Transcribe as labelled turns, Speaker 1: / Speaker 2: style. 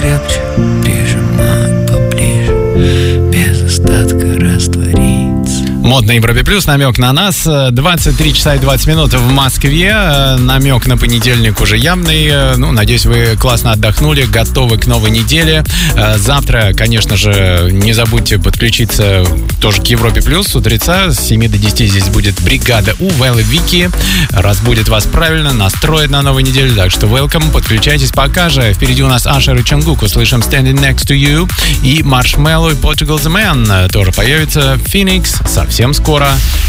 Speaker 1: крепче, прижимают поближе, без остатка раствориться.
Speaker 2: Мод на Европе Плюс, намек на нас. 23 часа и 20 минут в Москве. Намек на понедельник уже явный. Ну, надеюсь, вы классно отдохнули, готовы к новой неделе. Завтра, конечно же, не забудьте подключиться тоже к Европе Плюс. С утреца с 7 до 10 здесь будет бригада у Вэл и Вики. Разбудит вас правильно, настроит на новую неделю. Так что welcome, подключайтесь пока же. Впереди у нас Ашер и Чангук. Услышим Standing Next to You. И Marshmello и Portugal The Man тоже появится. Phoenix совсем скоро.